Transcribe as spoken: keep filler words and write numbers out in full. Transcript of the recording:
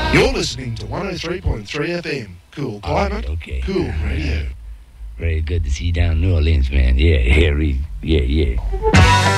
You're listening to one oh three point three F M. Cool climate, right, okay. cool radio. Very good to see you down in New Orleans, man. Yeah, yeah, really. Yeah, yeah.